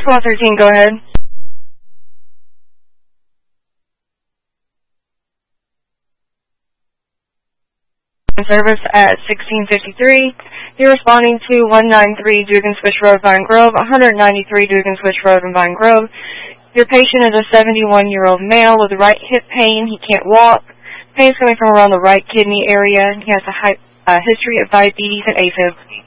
1213, go ahead. Service at 1653. You're responding to 193 Dugan Switch Road, Vine Grove, 193 Dugan Switch Road in Vine Grove. Your patient is a 71-year-old male with right hip pain. He can't walk. Pain's coming from around the right kidney area. He has a history of diabetes and AFib.